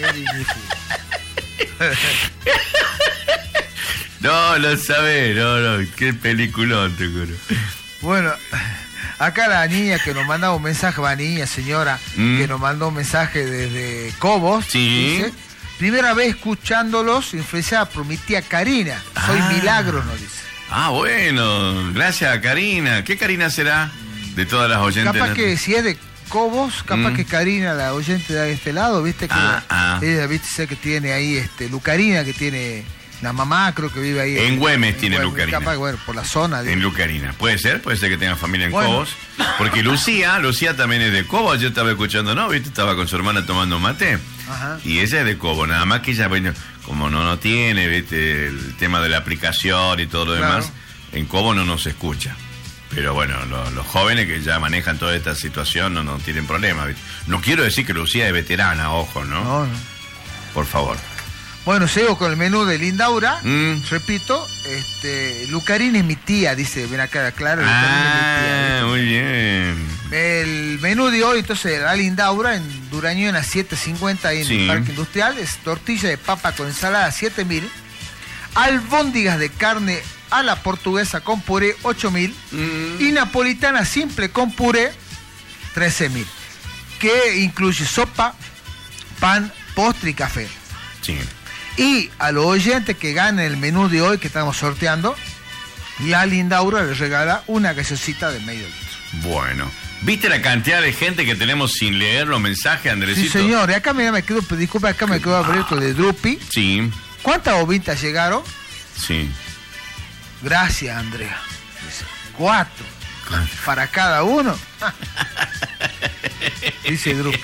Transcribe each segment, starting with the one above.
No, lo sabés, no, qué peliculón, te juro. Bueno, acá la niña que nos mandaba un mensaje, señora, que nos mandó un mensaje desde Cobos, sí. Dice, primera vez escuchándolos, influenciada por mi tía Karina. Soy Milagros, nos dice. Ah, bueno, gracias a Karina. ¿Qué Karina será de todas las oyentes? Capaz que si es de Cobos, capaz que Karina, la oyente de este lado, viste que ella, viste, sé que tiene ahí Lucarina, que tiene la mamá, creo que vive ahí. En Güemes tiene Lucarina. Capaz, bueno, por la zona. En Lucarina. Puede ser que tenga familia en Cobos. Porque Lucía también es de Cobos. Yo estaba escuchando, ¿no? ¿Viste? Estaba con su hermana tomando mate. Ajá. Y ella es de Cobos. Nada más que ella, bueno, como no tiene, ¿viste? El tema de la aplicación y todo lo demás, en Cobos no nos escucha. Pero bueno, los jóvenes que ya manejan toda esta situación no tienen problema, ¿viste? No quiero decir que Lucía es veterana, ojo, ¿no? No. Por favor. Bueno, sigo con el menú de Lindaura. Repito, Lucarina es mi tía, dice, ven acá, claro. Ah, muy bien. El menú de hoy, entonces, la Lindaura, en Durañona 750, ahí en el Parque Industrial, es tortilla de papa con ensalada 7.000, albóndigas de carne a la portuguesa con puré 8.000 y napolitana simple con puré 13.000, que incluye sopa, pan, postre y café. Sí. Y a los oyentes que ganen el menú de hoy que estamos sorteando, la Lindaura les regala una gaseosita de medio litro. Bueno, ¿viste la cantidad de gente que tenemos sin leer los mensajes, Andresito? Sí, señor. Y acá me quedo, disculpa, acá me quedo abierto de Drupi. Sí. ¿Cuántas bobitas llegaron? Sí. Gracias, Andrea. 4. Para cada uno. Dice Drupi.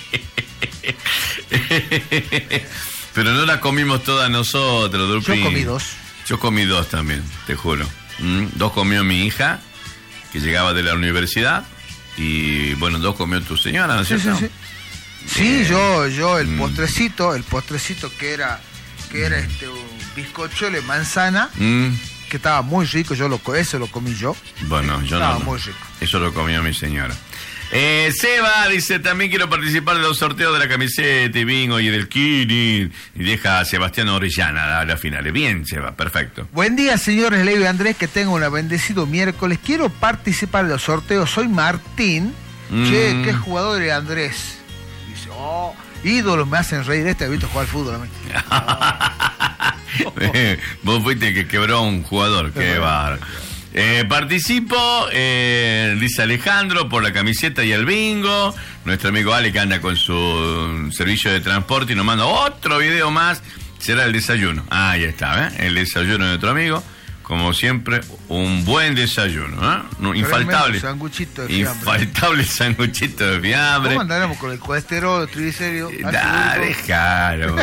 Pero no la comimos todas nosotros, Drupi. Yo comí 2. Yo comí 2 también, te juro. 2 comió mi hija, que llegaba de la universidad, y bueno, 2 comió tu señora, ¿no es cierto? Sí, yo el postrecito que era un bizcocho de manzana, que estaba muy rico, eso lo comí yo. Bueno, yo estaba muy rico. Eso lo comió mi señora. Seba dice, también quiero participar de los sorteos de la camiseta y bingo y del kini. Y deja a Sebastián Orellana a las finales. Bien, Seba, perfecto. Buen día, señores Leo y Andrés, que tengan un bendecido miércoles. Quiero participar de los sorteos. Soy Martín. Che, qué jugador es Andrés. Dice, ídolos me hacen reír. He visto jugar al fútbol a mí. Vos fuiste que quebró un jugador, qué bárbaro. Participo, dice Alejandro, por la camiseta y el bingo. Nuestro amigo Ale, que anda con su servicio de transporte y nos manda otro video más. Será el desayuno. Ahí está, el desayuno de nuestro amigo. Como siempre, un buen desayuno, infaltable. Infaltable sanguchito de fiambre. ¿Cómo andaremos con el colesterol, el triglicéridos? Dejalo.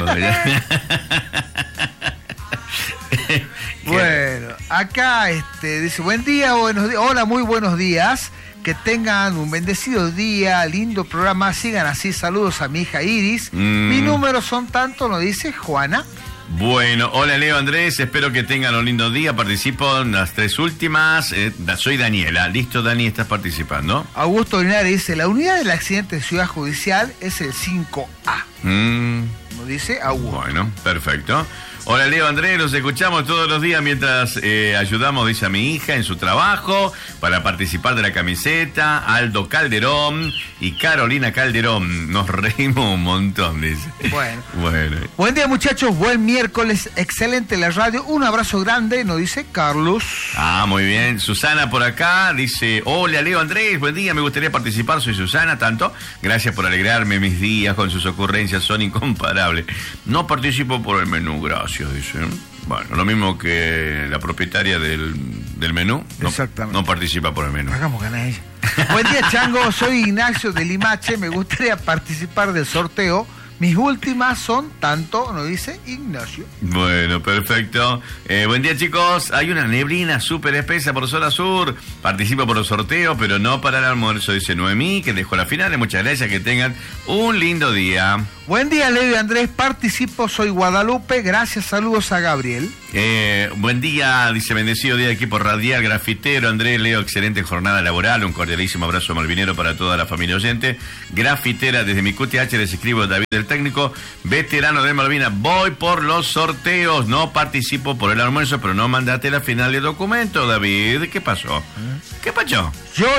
Bueno, acá dice, buen día, buenos días. Hola, muy buenos días. Que tengan un bendecido día, lindo programa. Sigan así, saludos a mi hija Iris. Mis números son tanto, nos dice Juana. Bueno, hola Leo, Andrés, espero que tengan un lindo día. Participo en las 3 últimas. Soy Daniela. Listo, Dani, estás participando. Augusto Linares dice, la unidad del accidente de Ciudad Judicial es el 5A. Nos dice Augusto. Bueno, perfecto. Hola Leo, Andrés, los escuchamos todos los días mientras ayudamos, dice a mi hija, en su trabajo para participar de la camiseta. Aldo Calderón y Carolina Calderón. Nos reímos un montón, dice. Bueno. Buen día, muchachos, buen miércoles, excelente la radio. Un abrazo grande, nos dice Carlos. Muy bien. Susana por acá dice, hola Leo, Andrés, buen día, me gustaría participar, soy Susana, tanto. Gracias por alegrarme mis días con sus ocurrencias, son incomparables. No participo por el menú, gracias. Dice. Bueno, lo mismo que la propietaria del menú. Exactamente. No participa por el menú. Hagamos ganar ella. Buen día, Chango. Soy Ignacio de Limache. Me gustaría participar del sorteo. Mis últimas son tanto, nos dice Ignacio. Bueno, perfecto. Buen día, chicos. Hay una neblina súper espesa por zona sur. Participo por los sorteos, pero no para el almuerzo, dice Noemí, que dejó la final. Muchas gracias, que tengan un lindo día. Buen día, Leo y Andrés, participo, soy Guadalupe, gracias, saludos a Gabriel. Buen día, dice, bendecido día equipo radial, grafitero, Andrés, Leo, excelente jornada laboral, un cordialísimo abrazo malvinero para toda la familia oyente, grafitera desde mi QTH, les escribo David el técnico, veterano de Malvinas, voy por los sorteos, no participo por el almuerzo, pero no mandate la final de documento, David, ¿qué pasó? ¿Qué pasó?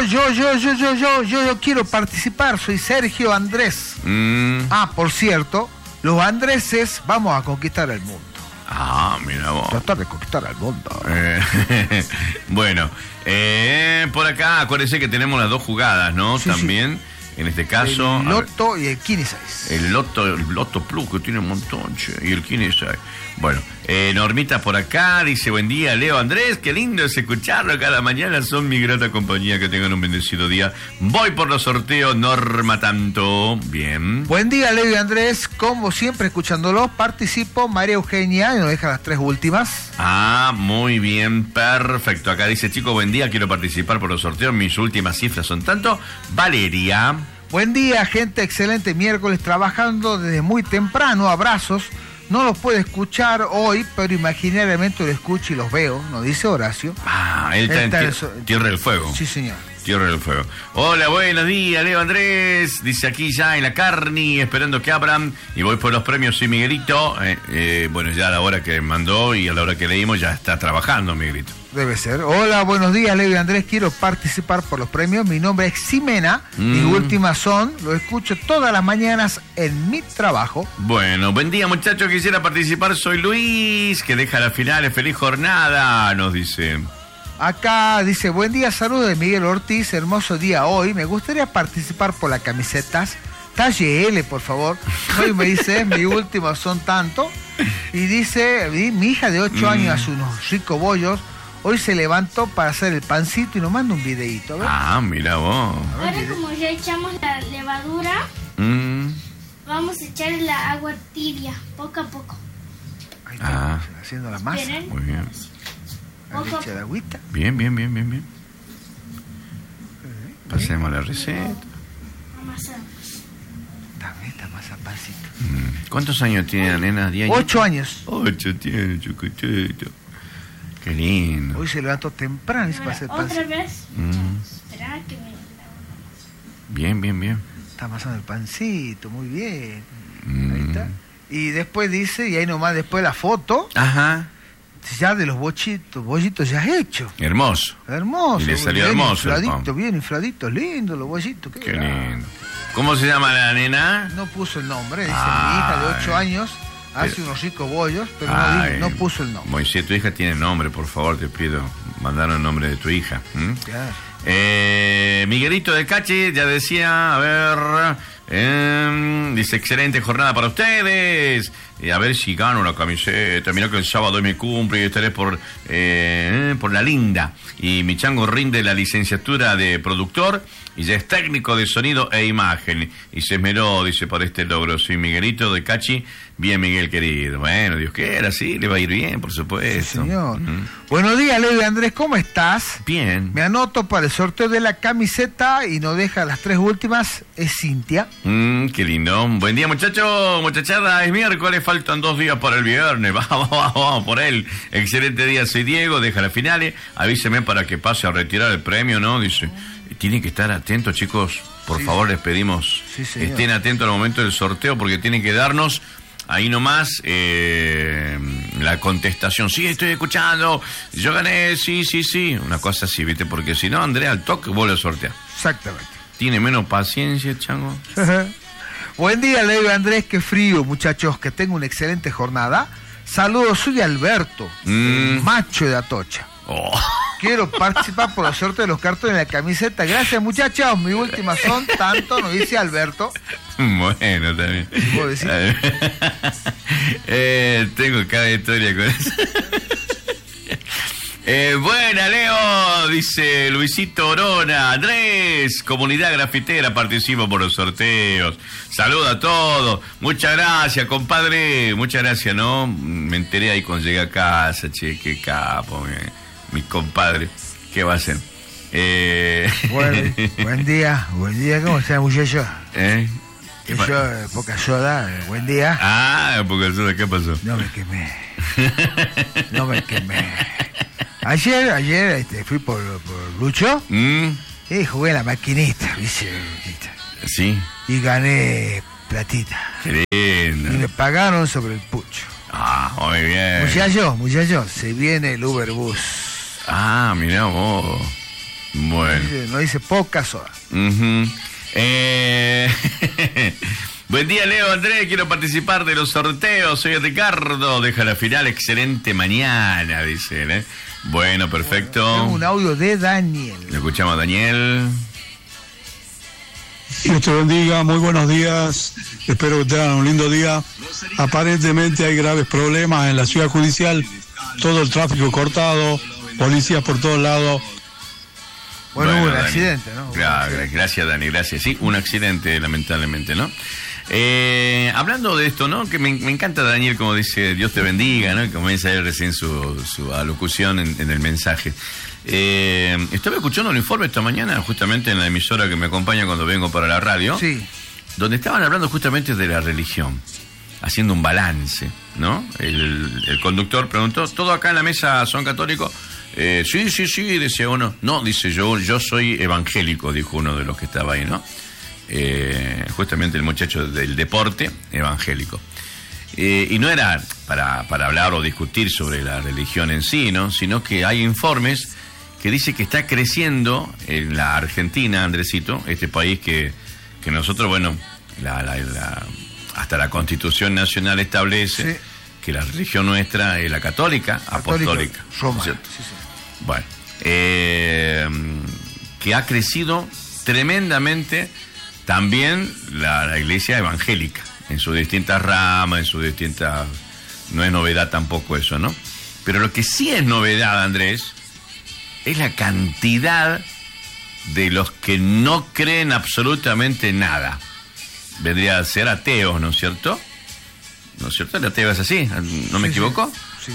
Yo quiero participar, soy Sergio Andrés. Por cierto, los andreses vamos a conquistar el mundo. Mira vos. Tratar de conquistar al mundo. Bueno, por acá, acuérdense que tenemos las dos jugadas, ¿no? Sí, también, sí. En este caso... El Loto y el Kini 6. El Loto Plus, que tiene un montón, che, y el Kini 6. Bueno, Normita por acá dice, buen día, Leo, Andrés, qué lindo es escucharlo cada mañana, son mi grata compañía, que tengan un bendecido día. Voy por los sorteos, Norma tanto. Bien. Buen día, Leo y Andrés, como siempre escuchándolos, participo, María Eugenia, y nos deja las tres últimas. Muy bien, perfecto. Acá dice, chico, buen día, quiero participar por los sorteos, mis últimas cifras son tanto. Valeria. Buen día, gente, excelente miércoles, trabajando desde muy temprano, abrazos. No los puedo escuchar hoy, pero imaginariamente lo escucho y los veo, nos dice Horacio. Él está en Tierra del Fuego. Sí, señor. Tierra del Fuego. Hola, buenos días, Leo Andrés. Dice aquí ya en la Carni, esperando que abran. Y voy por los premios, sí, Miguelito. Bueno, ya a la hora que mandó y a la hora que leímos ya está trabajando, Miguelito. Debe ser. Hola, buenos días, Leo y Andrés. Quiero participar por los premios. Mi nombre es Ximena. Mis últimas son, lo escucho todas las mañanas en mi trabajo. Bueno, buen día, muchachos. Quisiera participar. Soy Luis, que deja las finales. Feliz jornada, nos dice. Acá dice, buen día, saludos de Miguel Ortiz. Hermoso día hoy. Me gustaría participar por las camisetas. Talle L, por favor. Hoy me dice, mis últimas son tanto. Y dice, mi hija de 8 años hace unos ricos bollos. Hoy se levantó para hacer el pancito y nos manda un videíto. Mira vos. Ahora como ya echamos la levadura, vamos a echar la agua tibia, poco a poco. Ahí está, haciendo la masa. Esperen. Muy bien. La leche de agüita. Bien. Pasemos la receta. Amasamos. Esta masa pancito. ¿Cuántos años tiene la nena? 8 años. 8 tiene, chocochito. Qué lindo. Hoy se levantó temprano y se pasa el pancito. Otra vez. Espera que me... Bien. Está amasando el pancito, muy bien. Ahí está. Y después dice, y ahí nomás después la foto. Ajá. Ya de los bollitos ya hechos. Hermoso. Hermoso. Y le salió hermoso. Bien infladitos, lindos los bollitos. Qué lindo. ¿Cómo se llama la nena? No puso el nombre, dice mi hija de 8 años. Hace unos ricos bollos, pero no puso el nombre. Moisés, tu hija tiene nombre, por favor, te pido. Mandar el nombre de tu hija. Claro. Miguelito de Cachi ya decía, a ver, dice, excelente jornada para ustedes. A ver si gano una camiseta. Mirá que el sábado es mi cumple y estaré por la linda. Y mi chango rinde la licenciatura de productor y ya es técnico de sonido e imagen. Y se esmeró, dice, por este logro. Soy Miguelito de Cachi. Bien, Miguel querido. Bueno, Dios quiera, sí, le va a ir bien, por supuesto. Sí, señor. Buenos días, Leo y Andrés, ¿cómo estás? Bien. Me anoto para el sorteo de la camiseta y nos deja las tres últimas. Es Cintia. Qué lindo. Buen día, muchachos. Muchachada, es miércoles, faltan 2 días para el viernes. Vamos por él. Excelente día, soy Diego, deja las finales. Avíseme para que pase a retirar el premio, ¿no? Dice, tienen que estar atentos, chicos. Por favor, les pedimos, estén atentos al momento del sorteo porque tienen que darnos ahí nomás la contestación. Sí, estoy escuchando, yo gané, sí. Una cosa así, ¿viste? Porque si no, Andrea, al toque vuelve a sortear. Exactamente. Tiene menos paciencia, chango. Buen día, Leo y Andrés, qué frío, muchachos, que tengan una excelente jornada. Saludos, soy Alberto, el macho de Atocha. Quiero participar por la suerte de los cartones de la camiseta. Gracias, muchachos. Mi última son tanto, nos dice Alberto. Bueno, también. ¿Puedo decir? Tengo cada historia con eso. Buena, Leo, dice Luisito Orona. Andrés, comunidad grafitera, participo por los sorteos. Saluda a todos. Muchas gracias, compadre. Muchas gracias, ¿no? Me enteré ahí cuando llegué a casa, che, qué capo, mi compadre. ¿Qué va a hacer? Bueno, buen día, ¿cómo está, muchacho? Poca soda, buen día. Poca soda, ¿qué pasó? No me quemé. Ayer fui por Lucho y jugué la maquinita, ¿viste? Sí. Y gané platita. Qué lindo. Y me pagaron sobre el pucho. Muy bien. Muchacho, se viene el Uber Bus. Mirá vos. Bueno. No dice poca soda. Buen día, Leo, Andrés, quiero participar de los sorteos, soy Ricardo, deja la final, excelente mañana, dicen, ¿eh? Bueno, perfecto. Tengo un audio de Daniel. Lo escuchamos a Daniel. Dios te bendiga, muy buenos días, espero que tengan un lindo día. Aparentemente hay graves problemas en la ciudad judicial, todo el tráfico cortado, policías por todos lados. Bueno, hubo un accidente, ¿no? Gracias, Dani, gracias. Sí, un accidente, lamentablemente, ¿no? Hablando de esto, ¿no? Que me encanta Daniel, como dice, Dios te bendiga, ¿no? Y comienza él recién su alocución en el mensaje. Estaba escuchando un informe esta mañana, justamente en la emisora que me acompaña cuando vengo para la radio, sí, donde estaban hablando justamente de la religión, haciendo un balance, ¿no? El conductor preguntó, ¿todo acá en la mesa son católicos? Sí, decía uno. No, dice yo soy evangélico, dijo uno de los que estaba ahí, ¿no? Justamente el muchacho del deporte, evangélico. Y no era para hablar o discutir sobre la religión en sí, ¿no? Sino que hay informes que dice que está creciendo en la Argentina, Andresito, este país que nosotros, bueno, hasta la Constitución Nacional establece, sí, que la religión nuestra es la católica, apostólica. Roma. Sí. Bueno, que ha crecido tremendamente también la iglesia evangélica, en sus distintas ramas, en sus distintas... No es novedad tampoco eso, ¿no? Pero lo que sí es novedad, Andrés, es la cantidad de los que no creen absolutamente nada. Vendría a ser ateos, ¿no es cierto? ¿No es cierto? El ateo es así, ¿no me equivoco? Sí.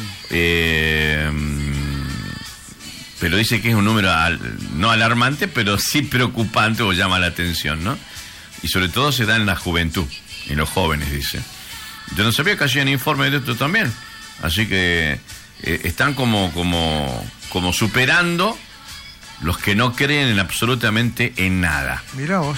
Pero dice que es un número no alarmante, pero sí preocupante o llama la atención, ¿no? Y sobre todo se da en la juventud, en los jóvenes, dice. Yo no sabía que hacían informes de esto también. Así que están como superando los que no creen en absolutamente en nada. Mirá vos.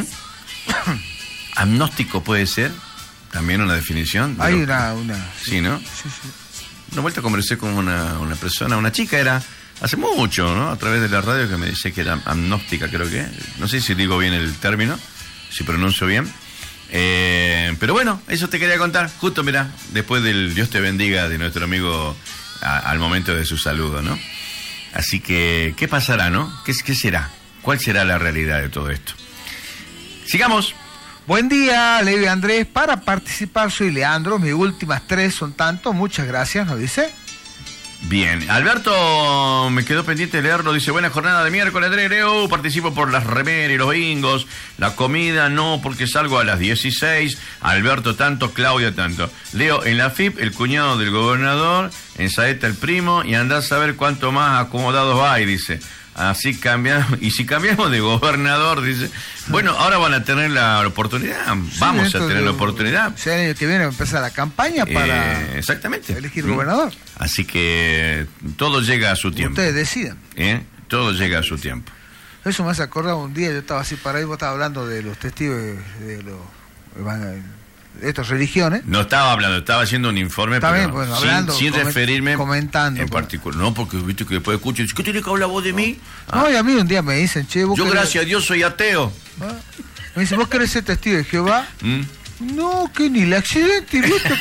Agnóstico puede ser también una definición. Hay una... Sí, ¿no? Sí. Una vuelta conversé con una persona, una chica, era hace mucho, ¿no? A través de la radio, que me dice que era agnóstica, creo que. No sé si digo bien el término, si pronuncio bien. Pero bueno, eso te quería contar. Justo, mirá, después del Dios te bendiga de nuestro amigo al momento de su saludo, ¿no? Así que, ¿qué pasará, no? ¿Qué será? ¿Cuál será la realidad de todo esto? Sigamos. Buen día, Leo y Andrés. Para participar soy Leandro. Mis últimas 3 son tanto. Muchas gracias, ¿nos dice? Bien. Alberto me quedó pendiente de leerlo. Dice, buena jornada de miércoles, Andrés. Leo, participo por las remeras y los bingos. La comida no, porque salgo a las 16. Alberto tanto, Claudia tanto. Leo, en la FIP, el cuñado del gobernador. En Saeta, el primo. Y andás a ver cuánto más acomodados hay, dice. Así cambiamos, y si cambiamos de gobernador, dice, bueno, ahora van a tener la oportunidad, vamos a tener la oportunidad. El año que viene empieza la campaña para exactamente elegir gobernador. Así que todo llega a su tiempo. Ustedes decidan. Todo llega a su tiempo. Eso me hace acordar un día, yo estaba así para ahí, vos estabas hablando de los testigos de estas religiones. No estaba hablando, estaba haciendo un informe, pero bueno, hablando, sin referirme comentando en particular. No, porque viste que después escucho y dice, ¿qué tiene que hablar vos de mí? No, y a mí un día me dicen, che, vos yo gracias a Dios soy ateo. Me dicen, ¿vos querés ser testigo de Jehová? No, que ni el accidente, ¿viste?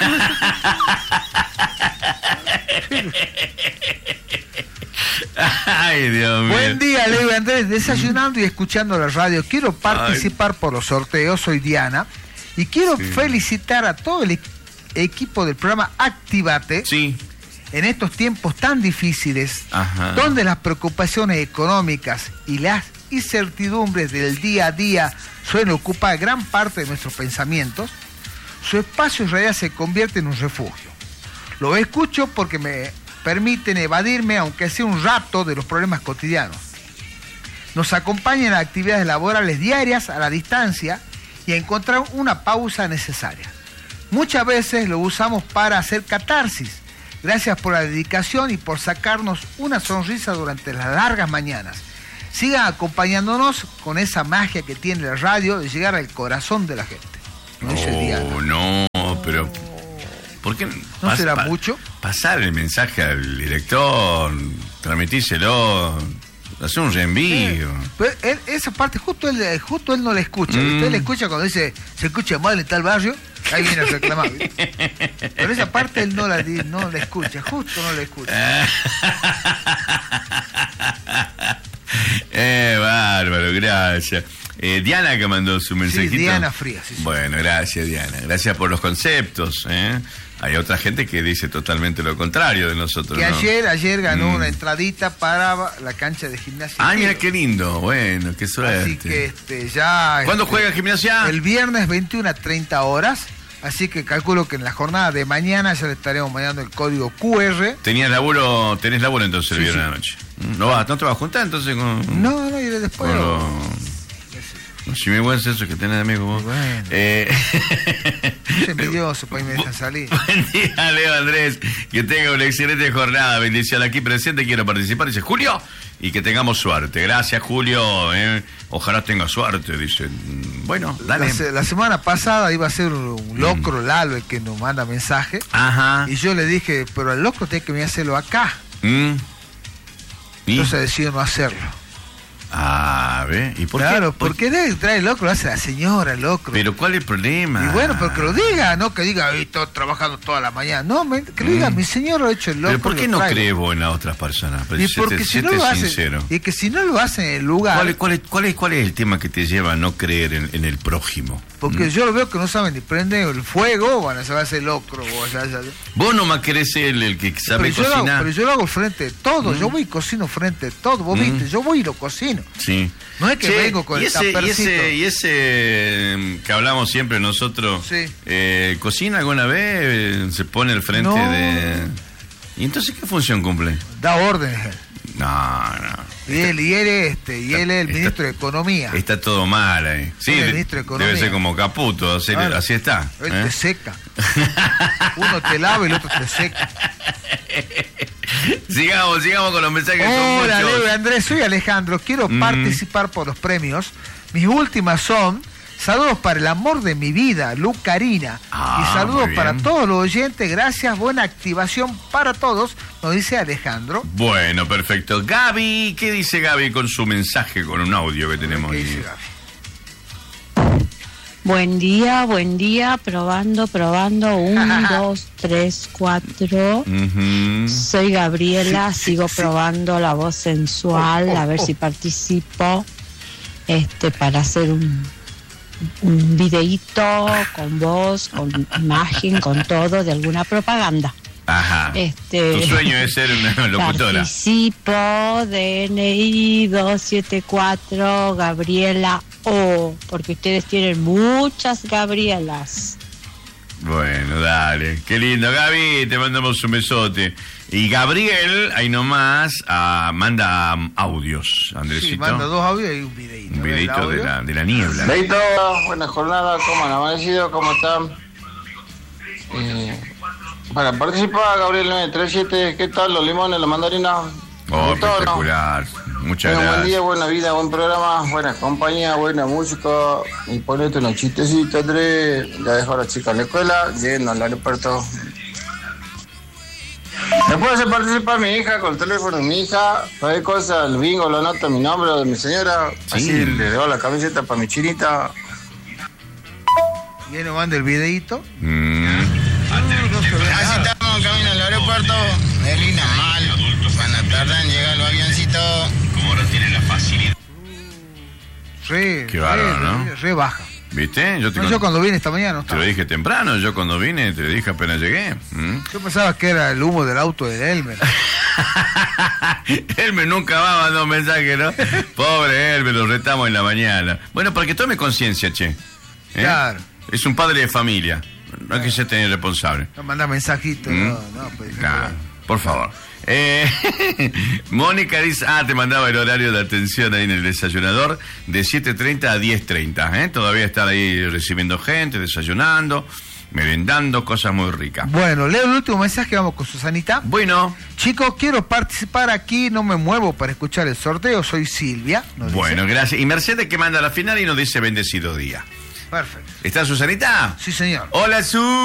Ay, Dios mío. Buen día, Leo y Andrés, desayunando y escuchando la radio. Quiero participar por los sorteos, soy Diana. Y quiero felicitar a todo el equipo del programa Activate. Sí. En estos tiempos tan difíciles, donde las preocupaciones económicas y las incertidumbres del día a día suelen ocupar gran parte de nuestros pensamientos, su espacio en realidad se convierte en un refugio. Lo escucho porque me permiten evadirme, aunque sea un rato, de los problemas cotidianos. Nos acompañan en actividades laborales diarias a la distancia y a encontrar una pausa necesaria. Muchas veces lo usamos para hacer catarsis. Gracias por la dedicación y por sacarnos una sonrisa durante las largas mañanas. Sigan acompañándonos con esa magia que tiene la radio de llegar al corazón de la gente. No, pero ¿por qué no será mucho? Pasar el mensaje al director, transmitírselo, hacer un reenvío. Pero esa parte justo él no la escucha. Usted la escucha cuando dice se escucha mal en tal barrio, ahí viene a reclamar. Pero esa parte él no la escucha, justo no la escucha. Bárbaro, gracias. Diana que mandó su mensajito. Sí, Diana Frías. Sí. Bueno, gracias Diana. Gracias por los conceptos. Hay otra gente que dice totalmente lo contrario de nosotros. Que ¿no? ayer ganó una entradita para la cancha de gimnasia. Ah, mira qué lindo. Bueno, qué suerte. Así que ya... ¿Cuándo juega gimnasia? El viernes 21 a 30 horas. Así que calculo que en la jornada de mañana ya le estaremos mandando el código QR. Tenés laburo entonces el viernes de la noche. ¿No te vas a juntar entonces con...? No, iré después. Si me vergüenza eso que tenés amigos vos. Bueno. Es envidioso, pues me dejan salir. Buen día, Leo Andrés. Que tenga una excelente jornada. Bendición aquí presente. Quiero participar. Dice Julio. Y que tengamos suerte. Gracias, Julio. Ojalá tenga suerte. Dice. Bueno, dale. La semana pasada iba a ser un locro, Lalo, el que nos manda mensaje. Ajá. Y yo le dije, pero el locro tiene que venir a hacerlo acá. Entonces decidió no hacerlo. ¿Ve? ¿Y por claro, qué? Porque debe traer el locro, lo hace la señora, el locro. Pero ¿cuál es el problema? Y bueno, pero que lo diga, no que diga, estoy trabajando toda la mañana. No, que lo diga, mi señor lo ha hecho el locro. ¿Pero por qué no crees vos en las otras personas? Y porque si no lo hacen, y que si no lo hacen en el lugar... ¿Cuál es el tema que te lleva a no creer en el prójimo? Porque yo lo veo que no saben ni prender el fuego, van a hacer locro. Vos nomás querés ser el que sabe cocinar. Pero yo lo hago frente de todo, yo voy y cocino frente de todo. Vos viste, yo voy y lo cocino. Sí. No es que vengo con el tapercito. Y ese que hablamos siempre nosotros, ¿cocina alguna vez? ¿Se pone al frente de...? ¿Y entonces qué función cumple? Da órdenes. No. Y él es el ministro de Economía. Está todo mal ahí. Sí, el ministro de Economía. Debe ser como Caputo, así está. Él te seca. Uno te lava y el otro te seca. Sigamos con los mensajes. Hola, Leo Andrés, soy Alejandro. Quiero participar por los premios. Mis últimas son... Saludos para el amor de mi vida, Lucarina. Y saludos para todos los oyentes. Gracias, buena activación para todos, nos dice Alejandro. Bueno, perfecto. Gaby, ¿qué dice Gaby con su mensaje, con un audio que tenemos ¿Qué ahí? dice Gaby? Buen día, probando. 1, 2, 3, 4. Soy Gabriela, sigo probando la voz sensual, a ver si participo para hacer un videíto con voz, con imagen, con todo, de alguna propaganda. Ajá. Tu sueño es ser una locutora. Participo, DNI 274, Gabriela O, porque ustedes tienen muchas Gabrielas. Bueno, dale. Qué lindo, Gaby, te mandamos un besote. Y Gabriel, ahí nomás, manda audios, Andresito. Sí, manda 2 audios y un videito. Un videito de la niebla. Leito, buena jornada, ¿cómo han amanecido? ¿Cómo están? Para participar, Gabriel 937, ¿qué tal los limones, las mandarinas? Espectacular, muchas gracias. Buen día, buena vida, buen programa, buena compañía, buena música. Y ponete unos chistecitos, Andrés. Ya dejo a la chica en la escuela, yendo al aeropuerto. ¿Me puede hacer participar mi hija con el teléfono de mi hija? Cualquier cosa, el bingo lo anota mi nombre o de mi señora. Sí. Así le dejo la camiseta para mi chinita. Y él nos manda el videíto. Así estamos camino al aeropuerto. Melina mal. Van a tardar en llegar los avioncitos. Como no tienen la facilidad. Qué bárbaro, ¿no? Re baja. ¿Viste? Yo cuando vine esta mañana no estaba. Te lo dije temprano, yo cuando vine te lo dije apenas llegué. Yo pensaba que era el humo del auto de Elmer. Elmer nunca va a mandar un mensaje, ¿no? Pobre Elmer, lo retamos en la mañana. Bueno, para que tome conciencia, che. Claro. Es un padre de familia. No hay que ser tener responsable. No manda mensajitos, no. Claro. Por favor. Mónica dice, te mandaba el horario de atención ahí en el desayunador de 7:30 a 10:30. Todavía están ahí recibiendo gente, desayunando, merendando, cosas muy ricas. Bueno, leo el último mensaje, vamos con Susanita. Bueno. Chicos, quiero participar aquí, no me muevo para escuchar el sorteo, soy Silvia. Bueno, gracias. Y Mercedes que manda a la final y nos dice bendecido día. Perfecto. ¿Está Susanita? Sí, señor. Hola, Su.